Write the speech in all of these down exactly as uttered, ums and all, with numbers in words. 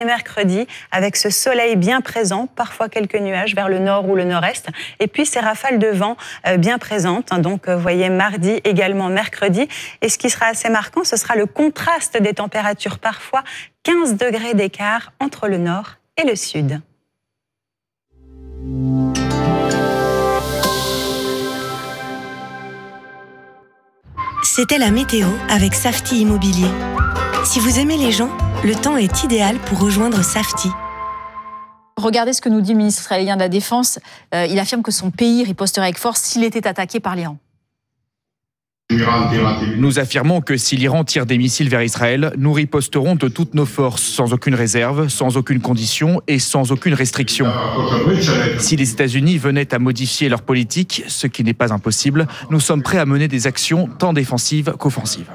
Mercredi, avec ce soleil bien présent, parfois quelques nuages vers le nord ou le nord-est, et puis ces rafales de vent euh, bien présentes. Donc, vous voyez, mardi, également mercredi. Et ce qui sera assez marquant, ce sera le contraste des températures, parfois quinze degrés d'écart entre le nord et le sud. C'était la météo avec Safety Immobilier. Si vous aimez les gens, le temps est idéal pour rejoindre Safety. Regardez ce que nous dit le ministre israélien de la Défense. Euh, il affirme que son pays riposterait avec force s'il était attaqué par l'Iran. Nous affirmons que si l'Iran tire des missiles vers Israël, nous riposterons de toutes nos forces, sans aucune réserve, sans aucune condition et sans aucune restriction. Si les États-Unis venaient à modifier leur politique, ce qui n'est pas impossible, nous sommes prêts à mener des actions tant défensives qu'offensives.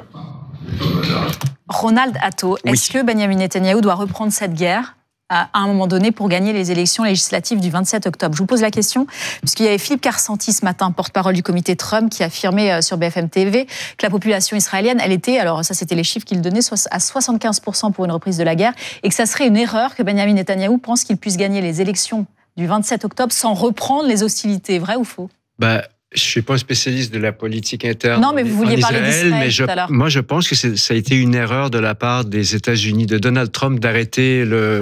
Ronald Hatto, Oui. est-ce que Benjamin Netanyahou doit reprendre cette guerre à un moment donné pour gagner les élections législatives du vingt-sept octobre? Je vous pose la question, puisqu'il y avait Philippe Karsanti ce matin, porte-parole du comité Trump, qui affirmait sur B F M T V que la population israélienne, elle était, alors ça c'était les chiffres qu'il donnait, à soixante-quinze pour cent pour une reprise de la guerre, et que ça serait une erreur que Benjamin Netanyahou pense qu'il puisse gagner les élections du vingt-sept octobre sans reprendre les hostilités. Vrai ou faux? Bah, je suis pas un spécialiste de la politique interne. Non, mais vous vouliez en parler Israël, d'Israël mais je, tout à l'heure. moi, je pense que c'est, ça a été une erreur de la part des États-Unis, de Donald Trump, d'arrêter le,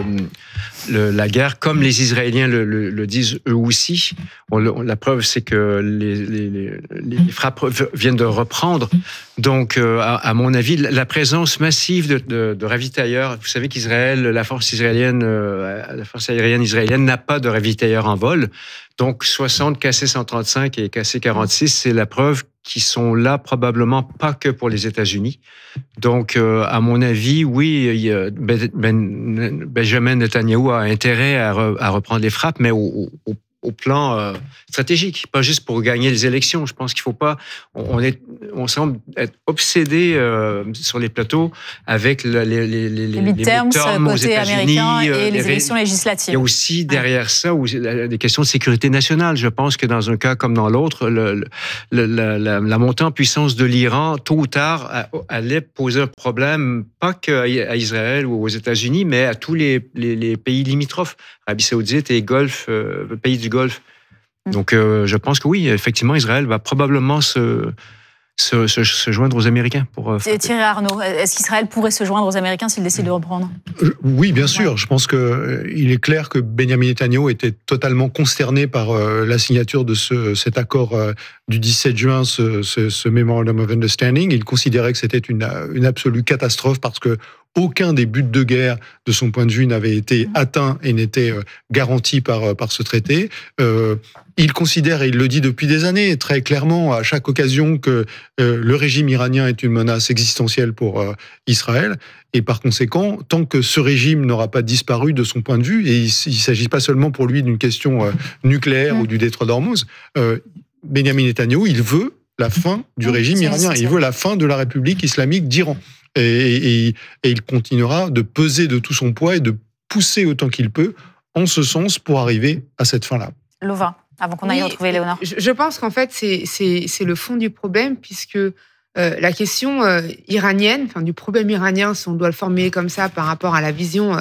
le, la guerre, comme les Israéliens le, le, le disent eux aussi. On, on, la preuve, c'est que les, les, les, les frappes viennent de reprendre. Donc, euh, à, à mon avis, la présence massive de, de, de ravitailleurs. Vous savez qu'Israël, la force israélienne, euh, la force aérienne israélienne n'a pas de ravitailleurs en vol. Donc, soixante K C cent trente-cinq et K C quarante-six, c'est la preuve qu'ils sont là probablement pas que pour les États-Unis. Donc, euh, à mon avis, oui, il y a ben, ben, Benjamin Netanyahou a intérêt à, re, à reprendre les frappes, mais au, au, au plan euh, stratégique, pas juste pour gagner les élections. Je pense qu'il faut pas. On, est, on semble être obsédé euh, sur les plateaux avec le, les, les, les, les midterms, midterms aux côté américain et euh, les, les élections législatives. Il y a aussi derrière ça des questions de sécurité nationale. Je pense que dans un cas comme dans l'autre, le, le, la, la, la montée en puissance de l'Iran, tôt ou tard, allait poser un problème, pas qu'à Israël ou aux États-Unis, mais à tous les, les, les pays limitrophes, Arabie Saoudite et Golfe, euh, pays du Golfe. Donc, euh, je pense que oui, effectivement, Israël va probablement se, se, se, se joindre aux Américains. Pour, euh, Thierry Arnaud, est-ce qu'Israël pourrait se joindre aux Américains s'il décide de reprendre? Oui, bien sûr. Ouais. Je pense qu'il euh, est clair que Benjamin Netanyahou était totalement consterné par euh, la signature de ce, cet accord euh, du dix-sept juin, ce, ce, ce Memorandum of Understanding. Il considérait que c'était une, une absolue catastrophe parce que aucun des buts de guerre, de son point de vue, n'avait été atteint et n'était garanti par, par ce traité. Euh, il considère, et il le dit depuis des années, très clairement, à chaque occasion, que euh, le régime iranien est une menace existentielle pour euh, Israël. Et par conséquent, tant que ce régime n'aura pas disparu de son point de vue, et il ne s'agit pas seulement pour lui d'une question euh, nucléaire mmh. ou du détroit d'Ormuz, euh, Benjamin Netanyahou, il veut la fin du mmh, régime iranien. Il veut la fin de la République islamique d'Iran. Et, et, et il continuera de peser de tout son poids et de pousser autant qu'il peut en ce sens pour arriver à cette fin-là. Lova, avant qu'on aille oui, retrouver Léonore. Je, je pense qu'en fait, c'est, c'est, c'est le fond du problème, puisque euh, la question euh, iranienne, enfin, du problème iranien, si on doit le formuler comme ça par rapport à la vision euh,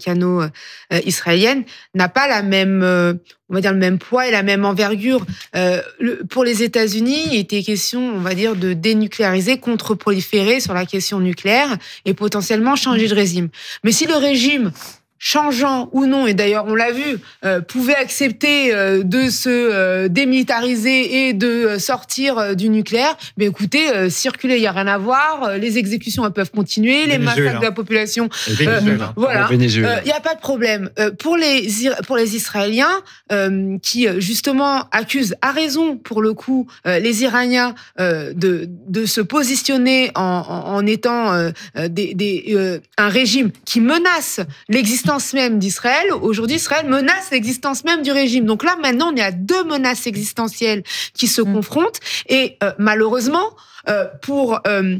américano-israélienne, n'a pas la même... Euh, on va dire le même poids et la même envergure. Euh, le, pour les États-Unis, il était question, on va dire, de dénucléariser, contre-proliférer sur la question nucléaire et potentiellement changer de régime. Mais si le régime, changeant ou non, et d'ailleurs on l'a vu, euh, pouvait accepter euh, de se euh, démilitariser et de sortir euh, du nucléaire, mais écoutez, euh, circuler, il n'y a rien à voir, euh, les exécutions elles peuvent continuer, les massacres de la population, euh, voilà, il n'y euh, a pas de problème. Euh, pour, les, pour les Israéliens, euh, qui justement accusent à raison, pour le coup, euh, les Iraniens euh, de, de se positionner en, en, en étant euh, des, des, euh, un régime qui menace l'existence même d'Israël. Aujourd'hui, Israël menace l'existence même du régime. Donc là, maintenant, on est à deux menaces existentielles qui se mmh. confrontent. Et euh, malheureusement, euh, pour... Euh,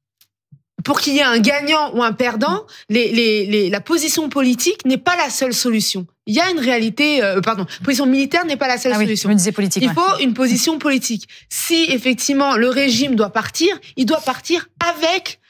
pour qu'il y ait un gagnant ou un perdant, les, les, les, la position politique n'est pas la seule solution. Il y a une réalité, euh, pardon, position militaire n'est pas la seule ah oui, solution. Je me disais politique. Il ouais. faut une position politique. Si effectivement le régime doit partir, il doit partir avec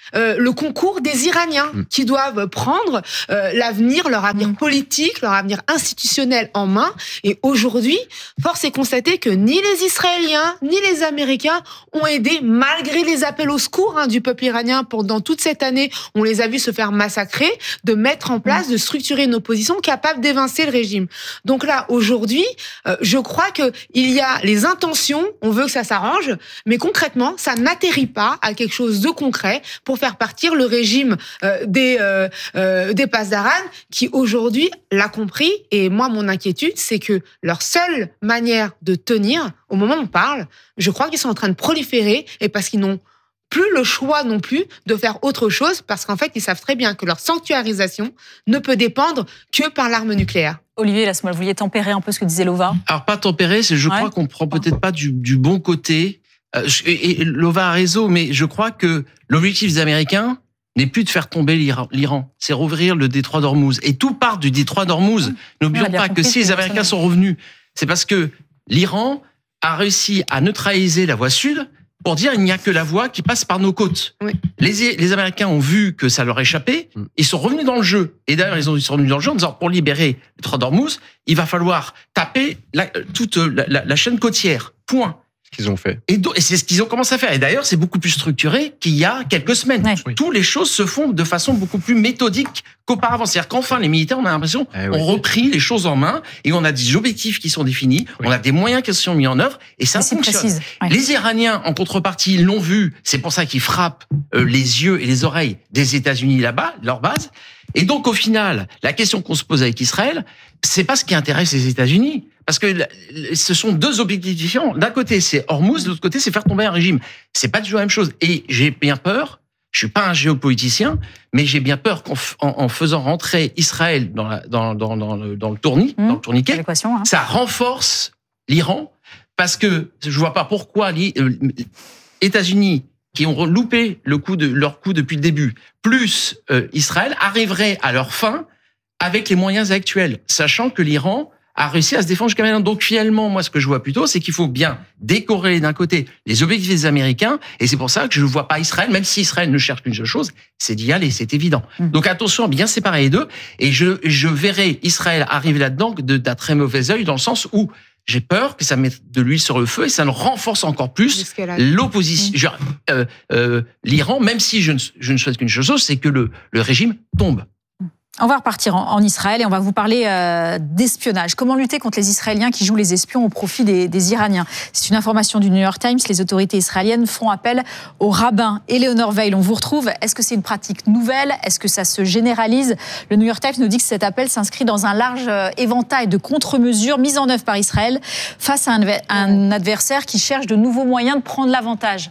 euh, le concours des Iraniens mmh. qui doivent prendre euh, l'avenir, leur avenir mmh. politique, leur avenir institutionnel en main. Et aujourd'hui, force est constater que ni les Israéliens, ni les Américains ont aidé, malgré les appels au secours hein, du peuple iranien pendant toute cette année. On les a vus se faire massacrer, de mettre en place, mmh. de structurer une opposition capable d'évincer le régime. Donc là, aujourd'hui, euh, je crois que il y a les intentions, on veut que ça s'arrange, mais concrètement, ça n'atterrit pas à quelque chose de concret pour faire partir le régime euh, des, euh, euh, des Pasdaran, qui aujourd'hui l'a compris. Et moi, mon inquiétude, c'est que leur seule manière de tenir, au moment où on parle, je crois qu'ils sont en train de proliférer, et parce qu'ils n'ont plus le choix non plus de faire autre chose, parce qu'en fait, ils savent très bien que leur sanctuarisation ne peut dépendre que par l'arme nucléaire. Olivier Lasmole, vous vouliez tempérer un peu ce que disait Lova ? Alors, pas tempérer, c'est je ouais. crois qu'on prend peut-être pas du, du bon côté. Euh, et, et Lova a raison, mais je crois que l'objectif des Américains n'est plus de faire tomber l'Iran, l'Iran. C'est rouvrir le détroit d'Ormuz. Et tout part du détroit d'Ormuz. Mmh. N'oublions pas que si les Américains sont revenus, c'est parce que l'Iran a réussi à neutraliser la voie sud pour dire il n'y a que la voie qui passe par nos côtes. Oui. Les, les Américains ont vu que ça leur échappait, ils sont revenus dans le jeu. Et d'ailleurs, ils, ont, ils sont revenus dans le jeu en disant pour libérer le détroit d'Ormuz, il va falloir taper la, toute la, la, la chaîne côtière. Point. Qu'ils ont fait. Et, do- et c'est ce qu'ils ont commencé à faire. Et d'ailleurs, c'est beaucoup plus structuré qu'il y a quelques semaines. Oui. Toutes les choses se font de façon beaucoup plus méthodique qu'auparavant. C'est-à-dire qu'enfin, les militaires, on a l'impression, eh oui. ont repris les choses en main et on a des objectifs qui sont définis, oui. on a des moyens qui sont mis en œuvre et ça et fonctionne. Ouais. Les Iraniens, en contrepartie, l'ont vu. C'est pour ça qu'ils frappent euh, les yeux et les oreilles des États-Unis là-bas, leur base. Et donc, au final, la question qu'on se pose avec Israël, c'est pas ce qui intéresse les États-Unis. Parce que ce sont deux objectifs différents. D'un côté, c'est Hormuz, de l'autre côté, c'est faire tomber un régime. C'est pas du tout la même chose. Et j'ai bien peur, je suis pas un géopoliticien, mais j'ai bien peur qu'en en, en faisant rentrer Israël dans, la, dans, dans, dans, le, dans le tournis, mmh, dans le tourniquet, hein. ça renforce l'Iran, parce que je vois pas pourquoi les euh, États-Unis, qui ont loupé le coup de, leur coup depuis le début, plus euh, Israël, arriveraient à leur fin avec les moyens actuels, sachant que l'Iran a réussi à se défendre jusqu'à maintenant. Donc finalement, moi, ce que je vois plutôt, c'est qu'il faut bien décorréler d'un côté les objectifs des Américains, et c'est pour ça que je ne vois pas Israël, même si Israël ne cherche qu'une seule chose, c'est d'y aller, c'est évident. Mmh. Donc attention à bien séparer les deux, et je, je verrai Israël arriver là-dedans de, d'un très mauvais œil, dans le sens où j'ai peur que ça mette de l'huile sur le feu et ça ne renforce encore plus l'opposition, mmh. genre, euh, euh, l'Iran, même si je ne, je ne souhaite qu'une chose, c'est que le, le régime tombe. On va repartir en, en Israël et on va vous parler euh, d'espionnage. Comment lutter contre les Israéliens qui jouent les espions au profit des, des Iraniens ? C'est une information du New York Times. Les autorités israéliennes font appel au rabbin. Eleonore Veil, on vous retrouve. Est-ce que c'est une pratique nouvelle ? Est-ce que ça se généralise ? Le New York Times nous dit que cet appel s'inscrit dans un large éventail de contre-mesures mises en œuvre par Israël face à un, un adversaire qui cherche de nouveaux moyens de prendre l'avantage.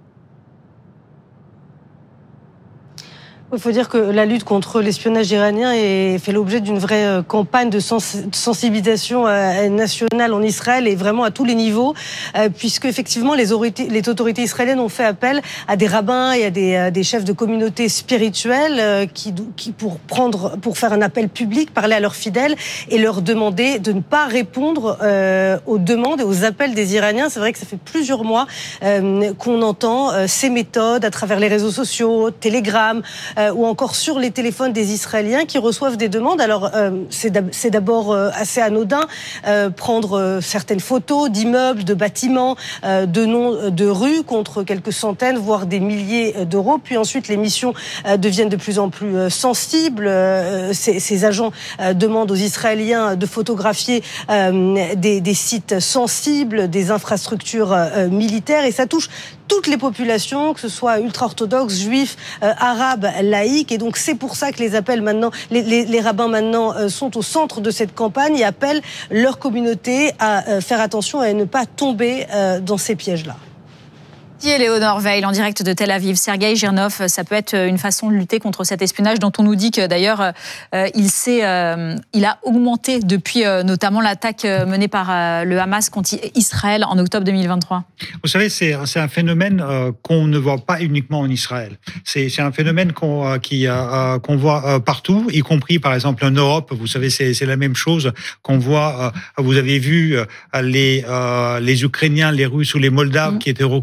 Il faut dire que la lutte contre l'espionnage iranien est, fait l'objet d'une vraie campagne de sens, sensibilisation nationale en Israël et vraiment à tous les niveaux, puisque effectivement les autorités, les autorités israéliennes ont fait appel à des rabbins et à des, des chefs de communautés spirituelles qui, qui pour prendre, pour faire un appel public, parler à leurs fidèles et leur demander de ne pas répondre euh, aux demandes et aux appels des Iraniens. C'est vrai que ça fait plusieurs mois euh, qu'on entend euh, ces méthodes à travers les réseaux sociaux, Telegram, Euh, ou encore sur les téléphones des Israéliens qui reçoivent des demandes. Alors, euh, c'est, d'ab- c'est d'abord euh, assez anodin, euh, prendre euh, certaines photos d'immeubles, de bâtiments, euh, de noms de rues contre quelques centaines, voire des milliers d'euros. Puis ensuite, les missions euh, deviennent de plus en plus euh, sensibles. Euh, ces, ces agents euh, demandent aux Israéliens de photographier euh, des, des sites sensibles, des infrastructures euh, militaires, et ça touche toutes les populations, que ce soit ultra-orthodoxes, juifs, euh, arabes, laïcs. Et donc, c'est pour ça que les appels maintenant, les, les, les rabbins maintenant euh, sont au centre de cette campagne et appellent leur communauté à euh, faire attention et à ne pas tomber euh, dans ces pièges-là. Dit Eleonore Veil en direct de Tel Aviv. Sergueï Girnov, ça peut être une façon de lutter contre cet espionnage dont on nous dit que d'ailleurs euh, il, s'est, euh, il a augmenté depuis euh, notamment l'attaque menée par euh, le Hamas contre Israël en octobre deux mille vingt-trois. Vous savez, c'est, c'est un phénomène euh, qu'on ne voit pas uniquement en Israël. C'est, c'est un phénomène qu'on, euh, qui, euh, qu'on voit euh, partout, y compris par exemple en Europe. Vous savez, c'est, c'est la même chose qu'on voit. Euh, vous avez vu euh, les, euh, les Ukrainiens, les Russes ou les Moldaves mmh. qui étaient recrutés en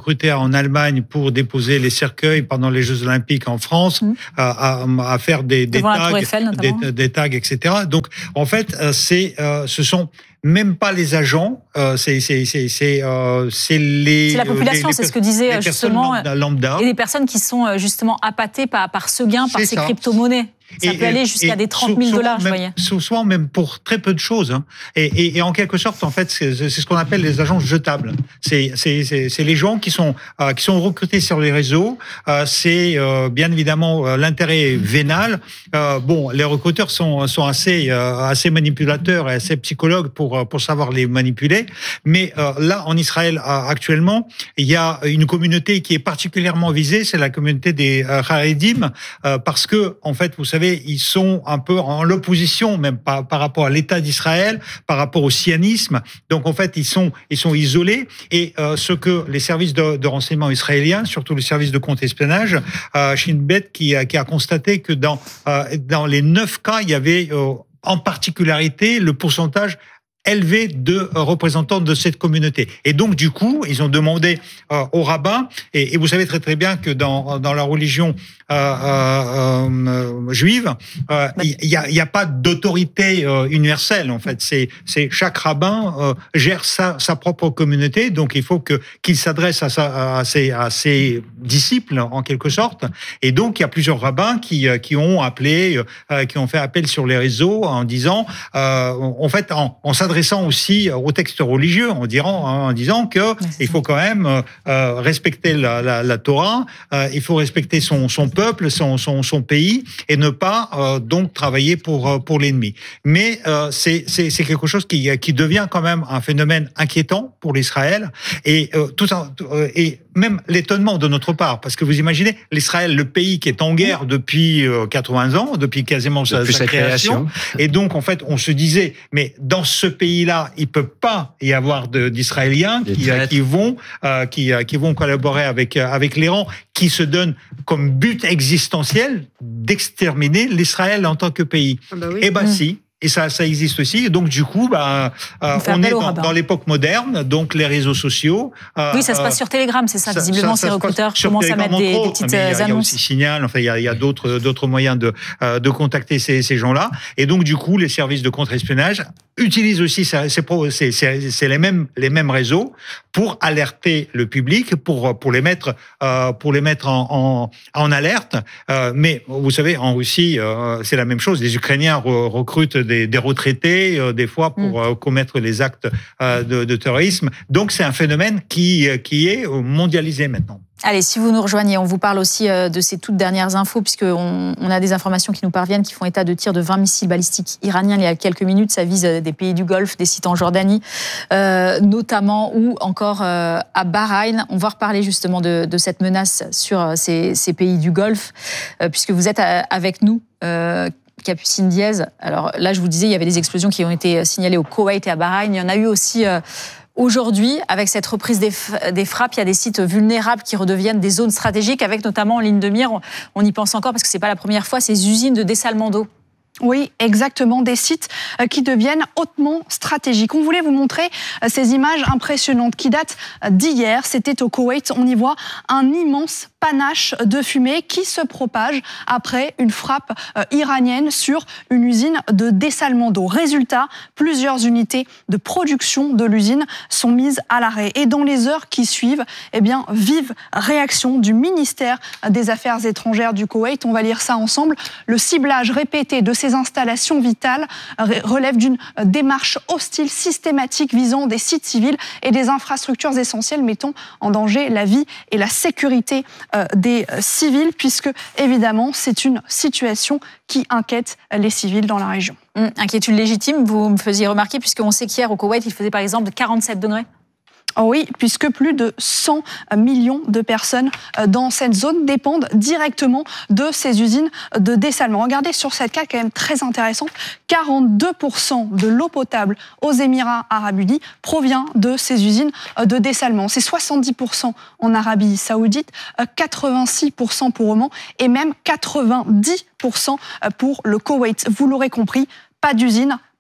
en Allemagne pour déposer les cercueils pendant les Jeux Olympiques en France, mmh. à, à, à faire des, des tags, Eiffel, des, des tags, et cetera. Donc, en fait, c'est, euh, ce sont même pas les agents, euh, c'est c'est c'est c'est euh, c'est les c'est la population, les, c'est ce que disait justement lambda, lambda. Et les personnes qui sont justement appâtées par par ce gain, par ces crypto-monnaies. Ça et, peut aller jusqu'à des trente mille dollars, je voyais. Souvent même pour très peu de choses. Hein. Et, et, et en quelque sorte, en fait, c'est, c'est ce qu'on appelle les agents jetables. C'est, c'est, c'est, c'est les gens qui sont, euh, qui sont recrutés sur les réseaux. Euh, c'est euh, bien évidemment euh, l'intérêt vénal. Euh, bon, les recruteurs sont, sont assez, euh, assez manipulateurs et assez psychologues pour, pour savoir les manipuler. Mais euh, là, en Israël, euh, actuellement, il y a une communauté qui est particulièrement visée, c'est la communauté des euh, Haredim, euh, parce que, en fait, vous savez, ils sont un peu en l'opposition, même par, par rapport à l'État d'Israël, par rapport au sionisme. Donc, en fait, ils sont, ils sont isolés. Et euh, ce que les services de, de renseignement israéliens, surtout le service de contre-espionnage, euh, Shin Bet, qui, qui a constaté que dans, euh, dans les neuf cas, il y avait euh, en particularité le pourcentage élevé de représentants de cette communauté. Et donc, du coup, ils ont demandé euh, aux rabbins, et, et vous savez très très bien que dans, dans la religion euh, euh, euh, juive, euh, il n'y a, y a pas d'autorité euh, universelle, en fait. C'est, c'est chaque rabbin euh, gère sa, sa propre communauté, donc il faut que, qu'il s'adresse à, sa, à, ses, à ses disciples, en quelque sorte. Et donc, il y a plusieurs rabbins qui, qui ont appelé, euh, qui ont fait appel sur les réseaux en disant, euh, en fait, en, en s'adressant adressant aussi aux textes religieux, en disant, en disant que il faut quand même euh, respecter la, la, la Torah, euh, il faut respecter son, son peuple, son, son, son pays, et ne pas euh, donc travailler pour pour l'ennemi. Mais euh, c'est, c'est c'est quelque chose qui qui devient quand même un phénomène inquiétant pour l'Israël, et euh, tout un, et même l'étonnement de notre part, parce que vous imaginez l'Israël, le pays qui est en guerre depuis quatre-vingts ans, depuis quasiment sa, depuis sa, sa création, création, et donc en fait on se disait, mais dans ce pays-là, il peut pas y avoir de, d'Israéliens qui, qui vont euh, qui, qui vont collaborer avec avec l'Iran, qui se donne comme but existentiel d'exterminer l'Israël en tant que pays. Ah bah oui. Et ben mmh. si. Et ça, ça existe aussi. Donc, du coup, bah, euh, on est dans, dans l'époque moderne, donc les réseaux sociaux. Euh, oui, ça se passe sur Telegram, c'est ça. ça Visiblement, ça, ces recruteurs commencent à mettre des, des petites mais il y a, annonces. Il y a aussi Signal, enfin, il y a, il y a d'autres, d'autres moyens de, euh, de contacter ces, ces gens-là. Et donc, du coup, les services de contre-espionnage utilisent aussi, c'est, c'est, c'est, c'est les mêmes, les mêmes réseaux pour alerter le public, pour, pour les mettre, euh, pour les mettre en, en, en alerte. Euh, mais vous savez, en Russie, euh, c'est la même chose. Les Ukrainiens re- recrutent des, des retraités, euh, des fois pour mmh. euh, commettre les actes euh, de, de terrorisme. Donc, c'est un phénomène qui, qui est mondialisé maintenant. Allez, si vous nous rejoignez, on vous parle aussi de ces toutes dernières infos, puisqu'on on a des informations qui nous parviennent, qui font état de tirs de vingt missiles balistiques iraniens il y a quelques minutes. Ça vise des pays du Golfe, des sites en Jordanie, euh, notamment, ou encore euh, à Bahreïn. On va reparler justement de, de cette menace sur ces, ces pays du Golfe, euh, puisque vous êtes avec nous, euh, Capucine Diaz. Alors là, je vous disais, il y avait des explosions qui ont été signalées au Koweït et à Bahreïn. Il y en a eu aussi... Euh, Aujourd'hui, avec cette reprise des, des frappes, il y a des sites vulnérables qui redeviennent des zones stratégiques, avec notamment en ligne de mire, on, on y pense encore parce que c'est pas la première fois, ces usines de dessalement d'eau. Oui, exactement, des sites qui deviennent hautement stratégiques. On voulait vous montrer ces images impressionnantes qui datent d'hier. C'était au Koweït. On y voit un immense panache de fumée qui se propage après une frappe iranienne sur une usine de dessalement d'eau. Résultat, plusieurs unités de production de l'usine sont mises à l'arrêt. Et dans les heures qui suivent, eh bien, vive réaction du ministère des Affaires étrangères du Koweït. On va lire ça ensemble. Le ciblage répété de ces installations vitales relève d'une démarche hostile systématique visant des sites civils et des infrastructures essentielles mettant en danger la vie et la sécurité des civils, puisque évidemment c'est une situation qui inquiète les civils dans la région. Mmh, inquiétude légitime, vous me faisiez remarquer, puisqu'on sait qu'hier au Koweït il faisait par exemple quarante-sept degrés. Oh oui, puisque plus de cent millions de personnes dans cette zone dépendent directement de ces usines de dessalement. Regardez sur cette carte quand même très intéressante, quarante-deux pour cent de l'eau potable aux Émirats Arabes Unis provient de ces usines de dessalement. C'est soixante-dix pour cent en Arabie Saoudite, quatre-vingt-six pour cent pour Oman et même quatre-vingt-dix pour cent pour le Koweït. Vous l'aurez compris, pas d'usine,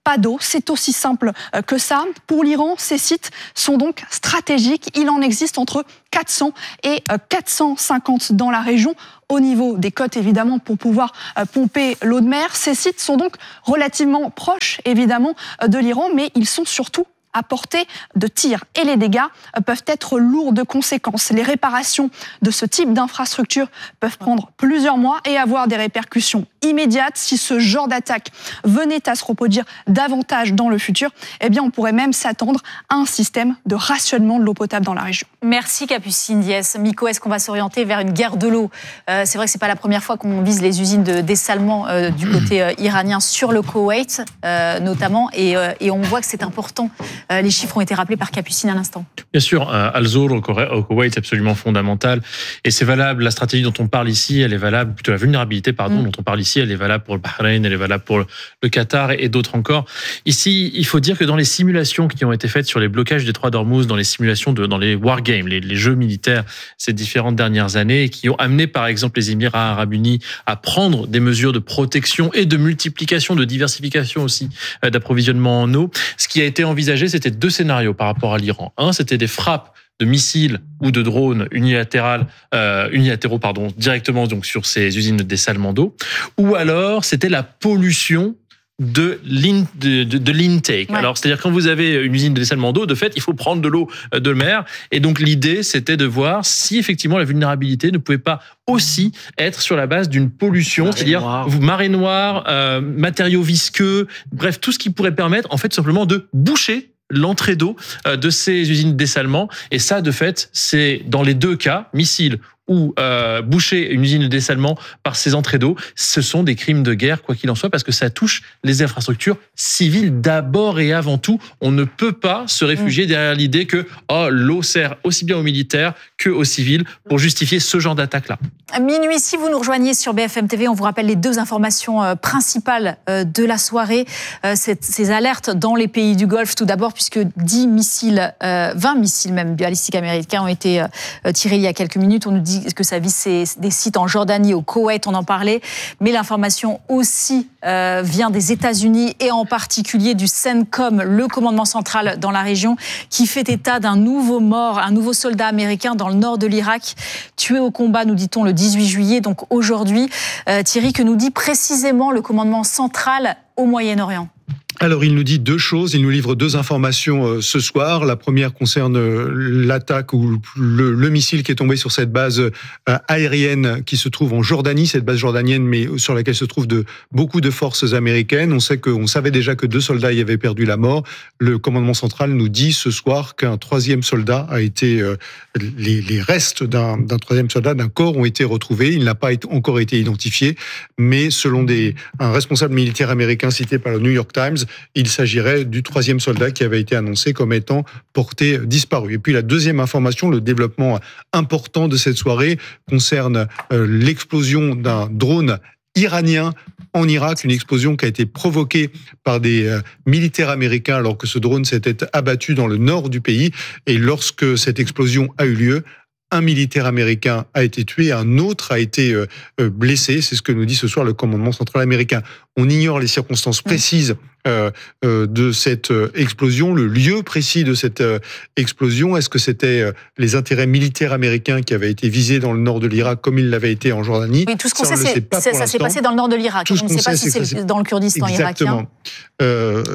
pas d'eau. C'est aussi simple que ça. Pour l'Iran, ces sites sont donc stratégiques. Il en existe entre quatre cents et quatre cent cinquante dans la région, au niveau des côtes évidemment, pour pouvoir pomper l'eau de mer. Ces sites sont donc relativement proches évidemment de l'Iran, mais ils sont surtout à portée de tir. Et les dégâts peuvent être lourds de conséquences. Les réparations de ce type d'infrastructure peuvent prendre plusieurs mois et avoir des répercussions immédiates. Si ce genre d'attaque venait à se reproduire davantage dans le futur, eh bien, on pourrait même s'attendre à un système de rationnement de l'eau potable dans la région. Merci Capucine Diès. Miko, est-ce qu'on va s'orienter vers une guerre de l'eau ? euh, C'est vrai que ce n'est pas la première fois qu'on vise les usines de dessalement euh, du côté euh, iranien sur le Koweït, euh, notamment, et, euh, et on voit que c'est important. Euh, les chiffres ont été rappelés par Capucine à l'instant. Bien sûr, euh, Al-Zour au, au Koweït est absolument fondamental, et c'est valable. La stratégie dont on parle ici, elle est valable, plutôt la vulnérabilité, pardon, mmh. dont on parle ici, elle est valable pour le Bahreïn, elle est valable pour le, le Qatar et, et d'autres encore. Ici, il faut dire que dans les simulations qui ont été faites sur les blocages des trois d'Ormuz, dans les simulations, de, dans les wargames, les, les jeux militaires ces différentes dernières années, qui ont amené par exemple les Émirats arabes unis à prendre des mesures de protection et de multiplication, de diversification aussi euh, d'approvisionnement en eau. Ce qui a été envisagé, c'était deux scénarios par rapport à l'Iran. Un, c'était des frappes de missiles ou de drones unilatérales, euh, unilatéraux pardon, directement donc sur ces usines de dessalement d'eau, ou alors c'était la pollution de, l'in, de, de, de l'intake. Ouais. Alors, c'est-à-dire quand vous avez une usine de dessalement d'eau, de fait, il faut prendre de l'eau de mer. Et donc, l'idée, c'était de voir si effectivement la vulnérabilité ne pouvait pas aussi être sur la base d'une pollution, marée c'est-à-dire noire. marée noire, euh, matériaux visqueux, bref, tout ce qui pourrait permettre, en fait, simplement de boucher l'entrée d'eau de ces usines de dessalement. Et ça, de fait, c'est dans les deux cas, missiles ou euh, boucher une usine de dessalement par ces entrées d'eau, ce sont des crimes de guerre, quoi qu'il en soit, parce que ça touche les infrastructures civiles d'abord et avant tout. On ne peut pas se réfugier derrière l'idée que oh, l'eau sert aussi bien aux militaires qu'aux civils pour justifier ce genre d'attaque-là. À minuit, si vous nous rejoignez sur B F M T V, on vous rappelle les deux informations euh, principales euh, de la soirée. Euh, cette, ces alertes dans les pays du Golfe, tout d'abord, puisque dix missiles, euh, vingt missiles même balistiques américains ont été euh, tirés il y a quelques minutes. On nous dit que ça vise des sites en Jordanie, au Koweït, on en parlait. Mais l'information aussi euh, vient des États-Unis et en particulier du CENTCOM, le commandement central dans la région, qui fait état d'un nouveau mort, un nouveau soldat américain dans le nord de l'Irak, tué au combat, nous dit-on, le dix-huit juillet, donc aujourd'hui. Euh, Thierry, que nous dit précisément le commandement central au Moyen-Orient ? Alors, il nous dit deux choses, il nous livre deux informations euh, ce soir. La première concerne euh, l'attaque ou le, le missile qui est tombé sur cette base euh, aérienne qui se trouve en Jordanie, cette base jordanienne, mais sur laquelle se trouvent de, beaucoup de forces américaines. On sait que, on savait déjà que deux soldats y avaient perdu la mort. Le commandement central nous dit ce soir qu'un troisième soldat a été, euh, les, les restes d'un, d'un troisième soldat, d'un corps ont été retrouvés. Il n'a pas été, encore été identifié, mais selon des, un responsable militaire américain cité par le New York Times, il s'agirait du troisième soldat qui avait été annoncé comme étant porté disparu. Et puis la deuxième information, le développement important de cette soirée, concerne euh, l'explosion d'un drone iranien en Irak, une explosion qui a été provoquée par des euh, militaires américains alors que ce drone s'était abattu dans le nord du pays. Et lorsque cette explosion a eu lieu, un militaire américain a été tué, un autre a été euh, blessé. C'est ce que nous dit ce soir le commandement central américain. On ignore les circonstances précises euh, euh, de cette euh, explosion, le lieu précis de cette euh, explosion. Est-ce que c'était euh, les intérêts militaires américains qui avaient été visés dans le nord de l'Irak comme il l'avait été en Jordanie? Oui, tout ce qu'on ça, sait, c'est, c'est, ça l'instant. s'est passé dans le nord de l'Irak. Tout on ne sait pas si c'est, c'est dans le Kurdistan Exactement. irakien. Euh,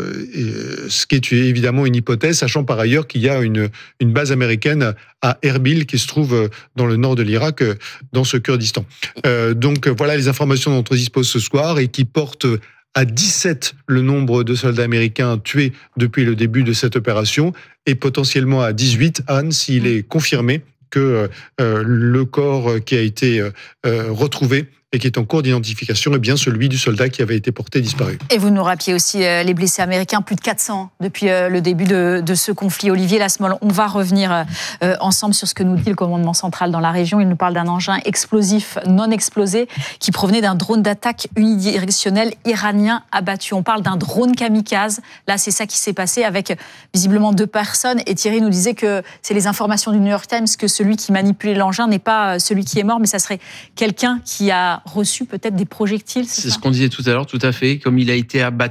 ce qui est évidemment une hypothèse, sachant par ailleurs qu'il y a une, une base américaine à Erbil qui se trouve dans le nord de l'Irak, dans ce Kurdistan. Euh, donc voilà les informations dont on dispose ce soir et qui portent à dix-sept le nombre de soldats américains tués depuis le début de cette opération et potentiellement à dix-huit, Anne, s'il est confirmé que euh, le corps qui a été euh, retrouvé et qui est en cours d'identification est bien celui du soldat qui avait été porté disparu. Et vous nous rappelez aussi euh, les blessés américains, plus de quatre cents depuis euh, le début de, de ce conflit. Olivier Lasmole, on va revenir euh, ensemble sur ce que nous dit le commandement central dans la région. Il nous parle d'un engin explosif non explosé qui provenait d'un drone d'attaque unidirectionnel iranien abattu. On parle d'un drone kamikaze. Là, c'est ça qui s'est passé avec visiblement deux personnes. Et Thierry nous disait que c'est les informations du New York Times que celui qui manipulait l'engin n'est pas celui qui est mort, mais ça serait quelqu'un qui a reçu peut-être des projectiles. C'est, c'est ça ce qu'on disait tout à l'heure, tout à fait. Comme il a été abattu,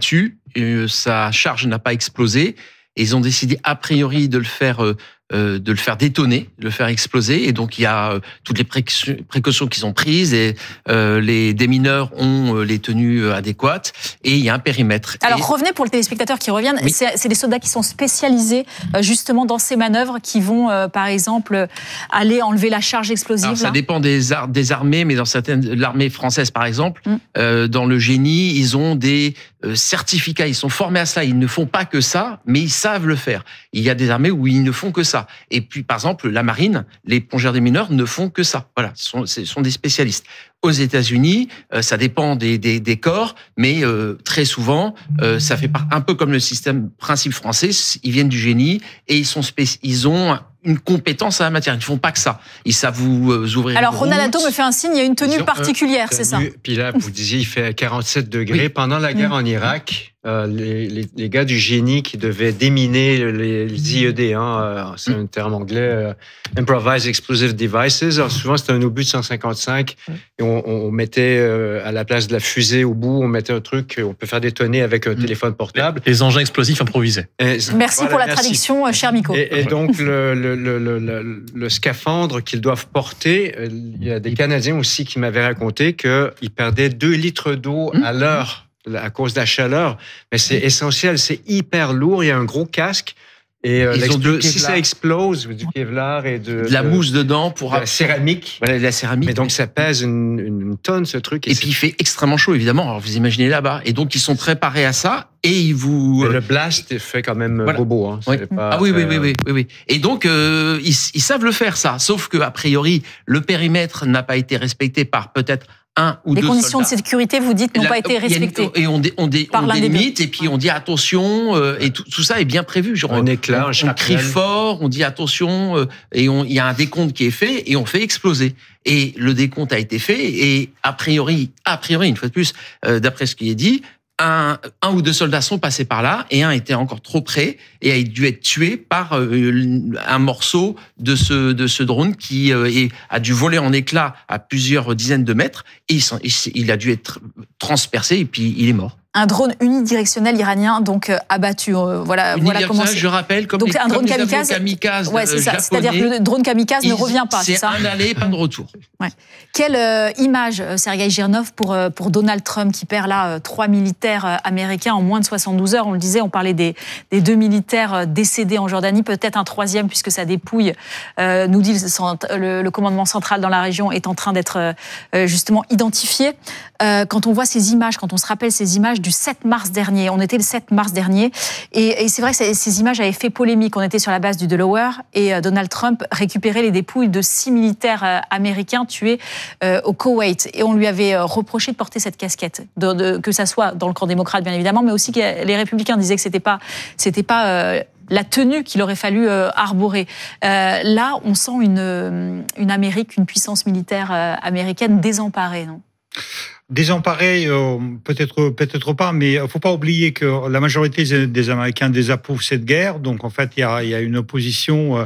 euh, sa charge n'a pas explosé. Et ils ont décidé a priori de le faire, euh, de le faire détonner, de le faire exploser. Et donc il y a euh, toutes les précautions, précautions qu'ils ont prises et euh, les démineurs ont euh, les tenues adéquates. Et il y a un périmètre. Alors et... revenez pour les téléspectateurs qui reviennent. Oui. C'est, c'est des soldats qui sont spécialisés euh, justement dans ces manœuvres, qui vont euh, par exemple aller enlever la charge explosive. Alors, ça là. dépend des, ar- des armées, mais dans certaines, l'armée française par exemple, mm. euh, dans le génie, ils ont des euh, certificats. Ils sont formés à ça. Ils ne font pas que ça, mais ils savent le faire. Il y a des armées où ils ne font que ça. Et puis, par exemple, la marine, les plongeurs des mineurs ne font que ça. Voilà, ce sont, ce sont des spécialistes. Aux États-Unis, euh, ça dépend des, des, des corps, mais euh, très souvent, euh, ça fait part, un peu comme le système principe français. Ils viennent du génie et ils sont spéci- ils ont une compétence à la matière. Ils ne font pas que ça. Ils savent vous euh, ouvrir. Alors, une Ronaldo route. me fait un signe. Il y a une tenue Ils ont, particulière, euh, c'est ça. Puis là, vous disiez, il fait quarante-sept degrés. Oui. Pendant la guerre Oui. en Irak, euh, les, les, les gars du génie qui devaient déminer les, les I E D, hein, euh, c'est un terme anglais, euh, Improvised Explosive Devices. Alors, souvent, c'était un obus de cent cinquante-cinq et on, on mettait euh, à la place de la fusée au bout, on mettait un truc, on peut faire détonner avec un téléphone portable. Les engins explosifs improvisés. Et, Merci voilà, pour la merci. traduction, cher Miko. Et, et donc, le, le, le, le, le, le scaphandre qu'ils doivent porter, il y a des Canadiens aussi qui m'avaient raconté qu'ils perdaient deux litres d'eau à l'heure à cause de la chaleur. Mais c'est essentiel, c'est hyper lourd, il y a un gros casque. Et euh, Ils ont du si Kevlar. ça explose, du Kevlar et de, de la de- mousse dedans pour de la céramique. Voilà, de la céramique. Mais donc, ça pèse une, une, une tonne, ce truc. Et puis il fait extrêmement chaud, évidemment. Alors vous imaginez là-bas. Et donc ils sont préparés à ça et ils vous. Mais le blast fait quand même Voilà. bobo. Hein. Oui. C'est pas Ah oui, oui, très, oui, oui, oui, oui. Et donc euh, ils, ils savent le faire ça. Sauf que a priori le périmètre n'a pas été respecté par peut-être un ou Les deux conditions soldats. de sécurité, vous dites, n'ont Là, pas été il y a une- respectées. Et on, dé, on, dé, Par on l'un des délimite deux. et puis on dit attention euh, et tout, tout ça est bien prévu. Genre, Un éclat, on, un on shrapnel. crie fort, on dit attention euh, et on- il y a un décompte qui est fait et on fait exploser. Et le décompte a été fait et a priori, a priori une fois de plus, euh, d'après ce qui est dit, un, un ou deux soldats sont passés par là et un était encore trop près et a dû être tué par euh, un morceau de ce de ce drone qui euh, est, a dû voler en éclats à plusieurs dizaines de mètres et il, s'en- il s'est- il a dû être transpercé et puis il est mort. Un drone unidirectionnel iranien, donc euh, abattu. Euh, voilà, voilà comment Unidirectionnel, c'est. je rappelle, comme Donc, les, un drone comme les avions kamikaze. kamikazes Ouais, c'est euh, ça. japonais, C'est-à-dire que le drone kamikaze ne ils- revient pas, c'est c'est ça. un aller, pas de retour. Ouais. Quelle euh, image, euh, Sergueï Girnov, pour, euh, pour Donald Trump, qui perd là euh, trois militaires euh, américains en moins de soixante-douze heures. On le disait, on parlait des, des deux militaires euh, décédés en Jordanie, peut-être un troisième, puisque sa dépouille, euh, nous dit le, cent- le, le commandement central dans la région, est en train d'être euh, justement identifié. Euh, quand on voit ces images, quand on se rappelle ces images du sept mars dernier, on était le sept mars dernier, et, et c'est vrai que ces, ces images avaient fait polémique. On était sur la base du Delaware, et euh, Donald Trump récupérait les dépouilles de six militaires euh, américains tués euh, au Koweït, et on lui avait euh, reproché de porter cette casquette, de, de, que ça soit dans le camp démocrate bien évidemment, mais aussi que les républicains disaient que c'était pas, c'était pas euh, la tenue qu'il aurait fallu euh, arborer. Euh, là, on sent une, une Amérique, une puissance militaire euh, américaine désemparée, non ? Désemparés, euh, peut-être peut-être pas, mais il faut pas oublier que la majorité des, des Américains désapprouvent cette guerre. Donc en fait, il y a, il y a une opposition euh,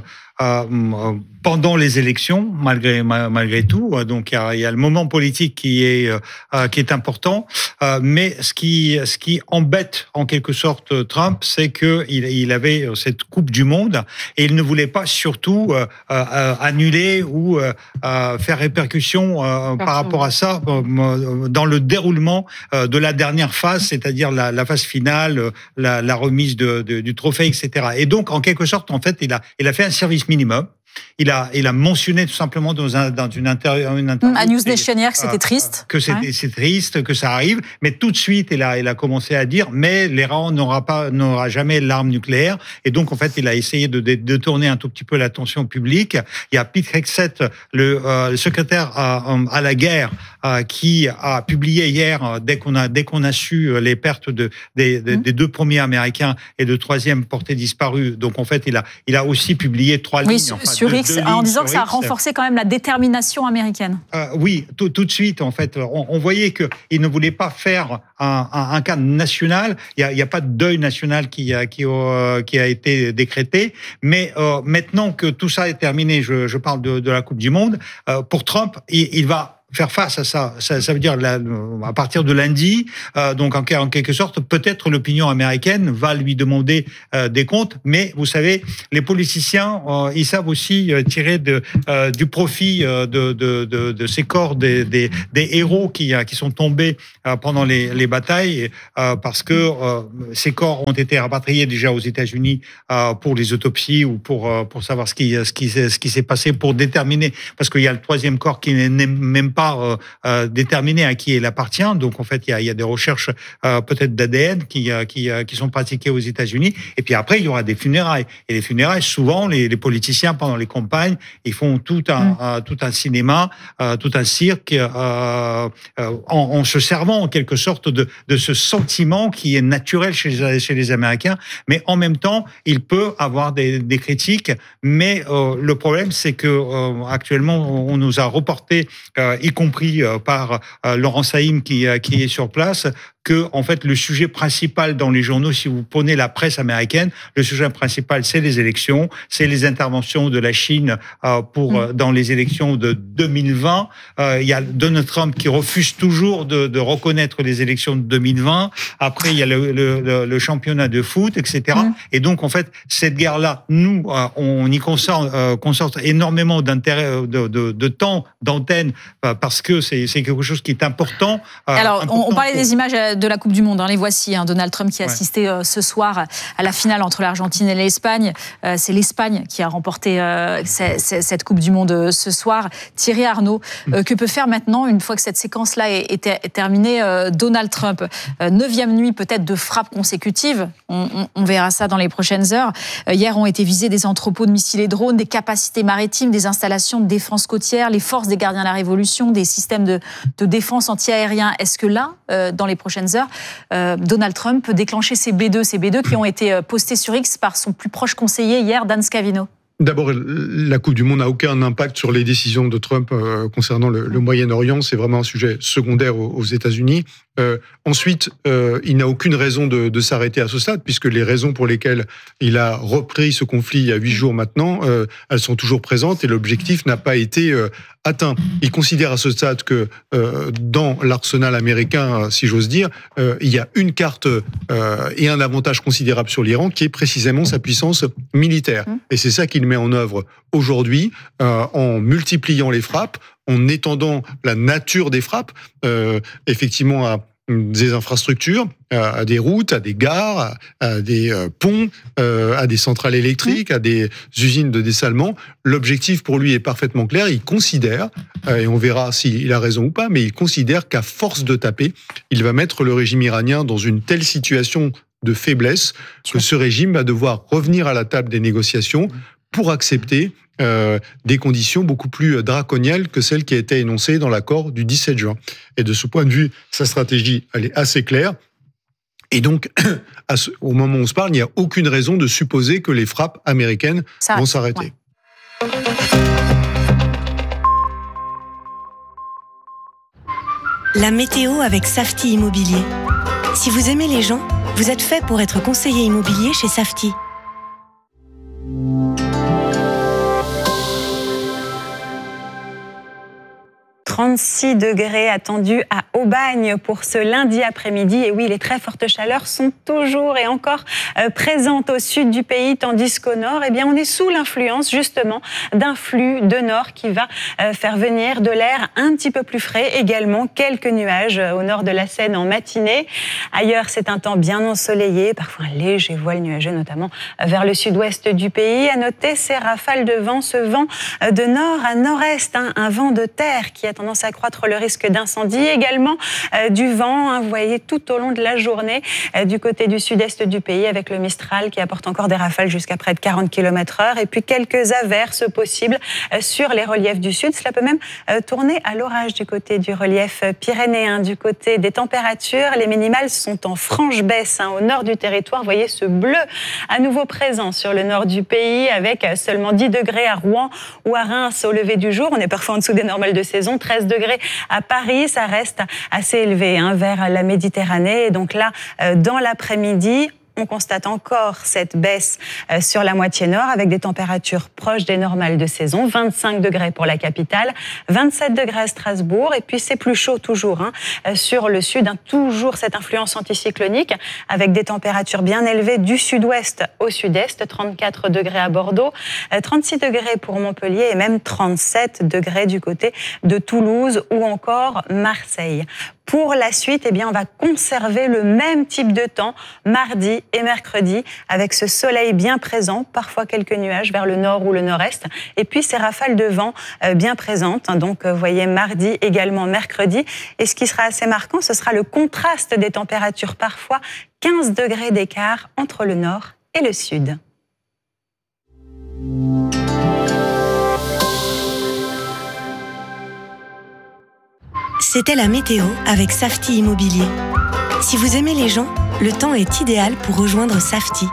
euh, pendant les élections, malgré malgré tout. Donc il y a, il y a le moment politique qui est euh, qui est important. Euh, mais ce qui ce qui embête en quelque sorte Trump, c'est que il, il avait cette Coupe du Monde et il ne voulait pas surtout euh, euh, annuler ou euh, faire répercussion euh, par rapport à ça euh, dans le déroulement euh, de la dernière phase, c'est-à-dire la, la phase finale, la, la remise de, de, du trophée, et cetera. Et donc, en quelque sorte, en fait, il a, il a fait un service minimum. Il a, il a mentionné tout simplement dans, un, dans une interview. Une interview à News Nation hier que c'était triste. Que c'était ouais. c'est triste, que ça arrive. Mais tout de suite, il a, il a commencé à dire, mais l'Iran n'aura pas, n'aura jamais l'arme nucléaire. Et donc, en fait, il a essayé de détourner un tout petit peu l'attention publique. Il y a Pete Hegseth, le, euh, le secrétaire à, à la guerre, euh, qui a publié hier, dès qu'on a, dès qu'on a su les pertes de, des, des, mmh. des deux premiers Américains et de troisième portés disparus. Donc, en fait, il a, il a aussi publié trois oui, lignes. Enfin, sur deux, X, deux en disant que ça a X. renforcé quand même la détermination américaine. Euh, oui, tout, tout de suite, en fait, on, on voyait qu'il ne voulait pas faire un, un, un cas national. Il n'y a, a pas de deuil national qui a, qui, euh, qui a été décrété. Mais euh, maintenant que tout ça est terminé, je, je parle de, de la Coupe du Monde, euh, pour Trump, il, il va faire face à ça. Ça, ça veut dire la, à partir de lundi, euh, donc en, en quelque sorte, peut-être l'opinion américaine va lui demander euh, des comptes, mais vous savez, les politiciens, euh, ils savent aussi euh, tirer de, euh, du profit euh, de, de, de, de ces corps des, des, des héros qui, qui sont tombés euh, pendant les, les batailles, euh, parce que euh, ces corps ont été rapatriés déjà aux États-Unis euh, pour les autopsies ou pour euh, pour savoir ce qui ce qui ce qui s'est passé, pour déterminer, parce qu'il y a le troisième corps qui n'est même pas euh, euh, déterminé à qui il appartient. Donc en fait, il y a, il y a des recherches euh, peut-être d'A D N qui qui qui sont pratiquées aux États-Unis. Et puis après, il y aura des funérailles. Et les funérailles, souvent, les, les politiciens pendant les campagnes, ils font tout un mmh. euh, tout un cinéma, euh, tout un cirque, euh, euh, en, en se servant en quelque sorte de de ce sentiment qui est naturel chez les, chez les Américains. Mais en même temps, il peut avoir des, des critiques. Mais euh, le problème, c'est que euh, actuellement, on nous a reporté, euh, y compris euh, par euh, Laurent Saïm qui, euh, qui est sur place, que en fait le sujet principal dans les journaux, si vous prenez la presse américaine, le sujet principal c'est les élections, c'est les interventions de la Chine euh, pour mmh. dans les élections de deux mille vingt. Euh, il y a Donald Trump qui refuse toujours de, de reconnaître les élections de deux mille vingt. Après il y a le, le, le championnat de foot, et cetera. Mmh. Et donc en fait cette guerre-là, nous euh, on y concentre, euh, concentre énormément d'intérêt, de, de, de temps, d'antenne, euh, parce que c'est, c'est quelque chose qui est important. Euh, Alors important on, on parlait pour... des images de la Coupe du Monde, hein, les voici, hein, Donald Trump qui a assisté euh, ce soir à la finale entre l'Argentine et l'Espagne. Euh, c'est l'Espagne qui a remporté euh, c- c- cette Coupe du Monde euh, ce soir. Thierry Arnaud, euh, que peut faire maintenant, une fois que cette séquence-là est, est, est terminée, euh, Donald Trump? euh, Neuvième nuit peut-être de frappes consécutives, on, on, on verra ça dans les prochaines heures. Euh, hier ont été visés des entrepôts de missiles et drones, des capacités maritimes, des installations de défense côtière, les forces des gardiens de la Révolution, des systèmes de, de défense anti-aérien. Est-ce que là, euh, dans les prochaines heures, euh, Donald Trump peut déclencher ces B deux, ces B deux qui ont été postés sur X par son plus proche conseiller hier, Dan Scavino? D'abord, la Coupe du Monde n'a aucun impact sur les décisions de Trump euh, concernant le, le Moyen-Orient. C'est vraiment un sujet secondaire aux, aux États-Unis. Euh, ensuite, euh, il n'a aucune raison de, de s'arrêter à ce stade, puisque les raisons pour lesquelles il a repris ce conflit il y a huit jours maintenant, euh, elles sont toujours présentes et l'objectif n'a pas été euh, atteint. Il considère à ce stade que euh, dans l'arsenal américain, si j'ose dire, euh, il y a une carte euh, et un avantage considérable sur l'Iran, qui est précisément sa puissance militaire. Et c'est ça qu'il met en œuvre aujourd'hui, euh, en multipliant les frappes, en étendant la nature des frappes, euh, effectivement à des infrastructures, à des routes, à des gares, à des ponts, à des centrales électriques, à des usines de dessalement. L'objectif pour lui est parfaitement clair. Il considère, et on verra s'il a raison ou pas, mais il considère qu'à force de taper, il va mettre le régime iranien dans une telle situation de faiblesse que ce régime va devoir revenir à la table des négociations pour accepter euh, des conditions beaucoup plus draconiennes que celles qui étaient énoncées dans l'accord du dix-sept juin. Et de ce point de vue, sa stratégie, elle est assez claire. Et donc, à ce, au moment où on se parle, il n'y a aucune raison de supposer que les frappes américaines Ça vont s'arrêter. Ouais. La météo avec Safety Immobilier. Si vous aimez les gens, vous êtes fait pour être conseiller immobilier chez Safety. trente-six degrés attendus à Aubagne pour ce lundi après-midi. Et oui, les très fortes chaleurs sont toujours et encore euh, présentes au sud du pays, tandis qu'au nord, eh bien, on est sous l'influence justement d'un flux de nord qui va euh, faire venir de l'air un petit peu plus frais. Également, quelques nuages au nord de la Seine en matinée. Ailleurs, c'est un temps bien ensoleillé, parfois un léger voile nuageux, notamment vers le sud-ouest du pays. À noter ces rafales de vent, ce vent de nord à nord-est, hein, un vent de terre qui a tendance à accroître le risque d'incendie. Également euh, du vent, hein, vous voyez, tout au long de la journée euh, du côté du sud-est du pays avec le Mistral qui apporte encore des rafales jusqu'à près de quarante kilomètres heure et puis quelques averses possibles euh, sur les reliefs du sud. Cela peut même euh, tourner à l'orage du côté du relief pyrénéen. Du côté des températures, les minimales sont en franche baisse hein, au nord du territoire. Vous voyez ce bleu à nouveau présent sur le nord du pays avec seulement dix degrés à Rouen ou à Reims au lever du jour. On est parfois en dessous des normales de saison. treize degrés à Paris, ça reste assez élevé hein, vers la Méditerranée. Et donc là, euh, dans l'après-midi, on constate encore cette baisse sur la moitié nord avec des températures proches des normales de saison. vingt-cinq degrés pour la capitale, vingt-sept degrés à Strasbourg. Et puis c'est plus chaud toujours hein, sur le sud, hein, toujours cette influence anticyclonique avec des températures bien élevées du sud-ouest au sud-est. trente-quatre degrés à Bordeaux, trente-six degrés pour Montpellier et même trente-sept degrés du côté de Toulouse ou encore Marseille. Pour la suite, eh bien, on va conserver le même type de temps mardi et mercredi avec ce soleil bien présent, parfois quelques nuages vers le nord ou le nord-est et puis ces rafales de vent bien présentes. Donc, vous voyez, mardi également mercredi. Et ce qui sera assez marquant, ce sera le contraste des températures, parfois quinze degrés d'écart entre le nord et le sud. C'était la météo avec Safety Immobilier. Si vous aimez les gens, le temps est idéal pour rejoindre Safety.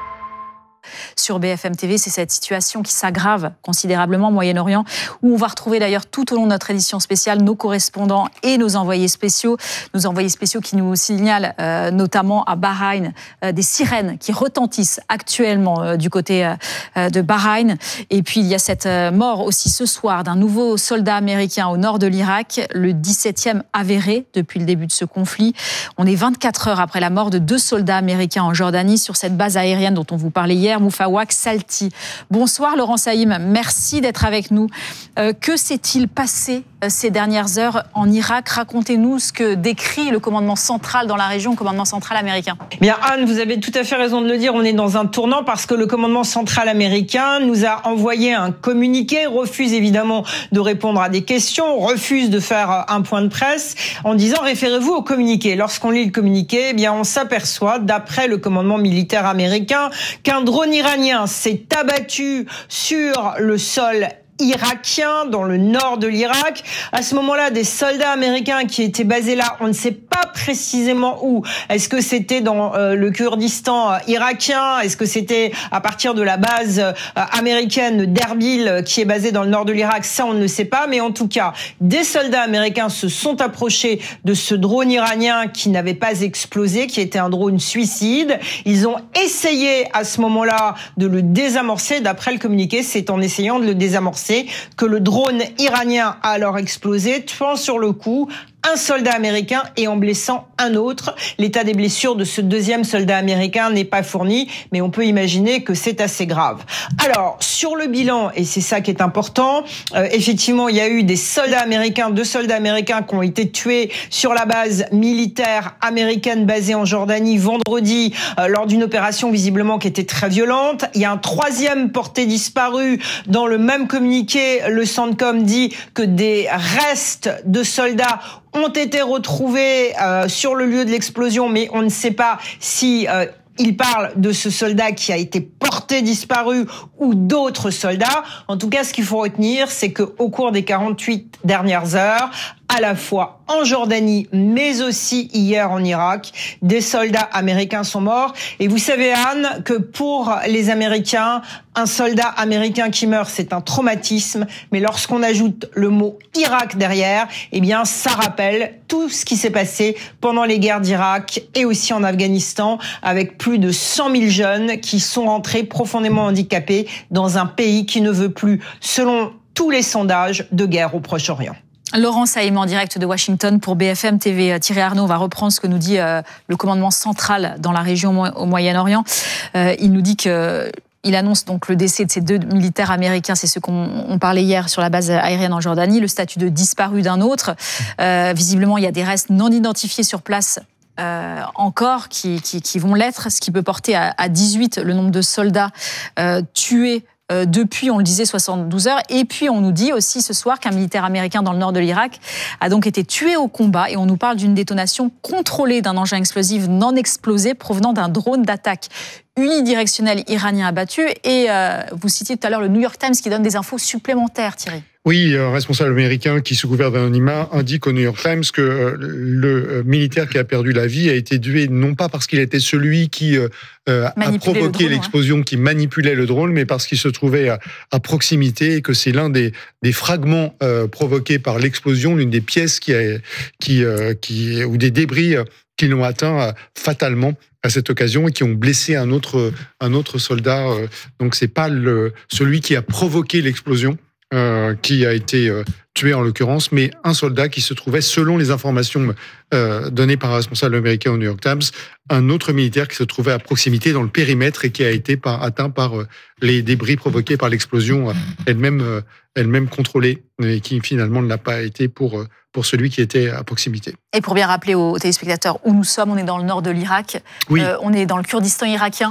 Sur B F M T V, c'est cette situation qui s'aggrave considérablement au Moyen-Orient, où on va retrouver d'ailleurs tout au long de notre édition spéciale nos correspondants et nos envoyés spéciaux. Nos envoyés spéciaux qui nous signalent euh, notamment à Bahreïn euh, des sirènes qui retentissent actuellement euh, du côté euh, de Bahreïn. Et puis il y a cette euh, mort aussi ce soir d'un nouveau soldat américain au nord de l'Irak, le dix-septième avéré depuis le début de ce conflit. On est vingt-quatre heures après la mort de deux soldats américains en Jordanie sur cette base aérienne dont on vous parlait hier, Mufawak Salti. Bonsoir Laurent Saïm, merci d'être avec nous. Euh, que s'est-il passé euh, ces dernières heures en Irak? Racontez-nous ce que décrit le commandement central dans la région, le commandement central américain. Bien Anne, vous avez tout à fait raison de le dire, on est dans un tournant parce que le commandement central américain nous a envoyé un communiqué, refuse évidemment de répondre à des questions, refuse de faire un point de presse en disant référez-vous au communiqué. Lorsqu'on lit le communiqué, eh bien on s'aperçoit, d'après le commandement militaire américain, qu'un drone iranien s'est abattu sur le sol irakien, dans le nord de l'Irak. À ce moment-là, des soldats américains qui étaient basés là, on ne sait pas précisément où. Est-ce que c'était dans euh, le Kurdistan euh, irakien? Est-ce que c'était à partir de la base euh, américaine d'Erbil euh, qui est basée dans le nord de l'Irak? Ça, on ne le sait pas. Mais en tout cas, des soldats américains se sont approchés de ce drone iranien qui n'avait pas explosé, qui était un drone suicide. Ils ont essayé à ce moment-là de le désamorcer. D'après le communiqué, c'est en essayant de le désamorcer que le drone iranien a alors explosé, tuant sur le coup un soldat américain et en blessant un autre. L'état des blessures de ce deuxième soldat américain n'est pas fourni, mais on peut imaginer que c'est assez grave. Alors, sur le bilan, et c'est ça qui est important, euh, effectivement, il y a eu des soldats américains, deux soldats américains qui ont été tués sur la base militaire américaine basée en Jordanie vendredi euh, lors d'une opération visiblement qui était très violente. Il y a un troisième porté disparu. Dans le même communiqué, le CENTCOM dit que des restes de soldats ont été retrouvés euh, sur le lieu de l'explosion, mais on ne sait pas si euh, il parle de ce soldat qui a été porté disparu ou d'autres soldats. En tout cas, ce qu'il faut retenir, c'est qu'au cours des quarante-huit dernières heures, à la fois en Jordanie, mais aussi hier en Irak, des soldats américains sont morts. Et vous savez, Anne, que pour les Américains, un soldat américain qui meurt, c'est un traumatisme. Mais lorsqu'on ajoute le mot Irak derrière, eh bien, ça rappelle tout ce qui s'est passé pendant les guerres d'Irak et aussi en Afghanistan, avec plus de cent mille jeunes qui sont rentrés profondément handicapés dans un pays qui ne veut plus, selon tous les sondages, de guerre au Proche-Orient. Laurent Saïm en direct de Washington pour B F M T V. Thierry Arnaud va reprendre ce que nous dit euh, le commandement central dans la région au Moyen-Orient. Euh, il nous dit que il annonce donc le décès de ces deux militaires américains, c'est ce qu'on on parlait hier sur la base aérienne en Jordanie, le statut de disparu d'un autre. Euh, visiblement, il y a des restes non identifiés sur place euh, encore qui, qui, qui vont l'être, ce qui peut porter à, à dix-huit le nombre de soldats euh, tués Euh, depuis, on le disait, soixante-douze heures. Et puis, on nous dit aussi ce soir qu'un militaire américain dans le nord de l'Irak a donc été tué au combat. Et on nous parle d'une détonation contrôlée d'un engin explosif non explosé provenant d'un drone d'attaque unidirectionnel iranien abattu. Et euh, vous citiez tout à l'heure le New York Times qui donne des infos supplémentaires, Thierry. Oui, un responsable américain qui, sous couvert d'anonymat, indique au New York Times que le militaire qui a perdu la vie a été tué non pas parce qu'il était celui qui euh, a provoqué l'explosion, ouais. qui manipulait le drone, mais parce qu'il se trouvait à, à proximité et que c'est l'un des, des fragments euh, provoqués par l'explosion, l'une des pièces qui, a, qui, euh, qui ou des débris qui l'ont atteint fatalement à cette occasion et qui ont blessé un autre, un autre soldat. Donc, c'est pas le, celui qui a provoqué l'explosion euh, qui a été euh, tué en l'occurrence, mais un soldat qui se trouvait, selon les informations euh, données par un responsable américain au New York Times, un autre militaire qui se trouvait à proximité dans le périmètre et qui a été par, atteint par euh, les débris provoqués par l'explosion euh, elle-même, euh, elle-même contrôlée, et qui finalement ne l'a pas été pour, euh, pour celui qui était à proximité. Et pour bien rappeler aux téléspectateurs où nous sommes, on est dans le nord de l'Irak, oui. euh, on est dans le Kurdistan irakien.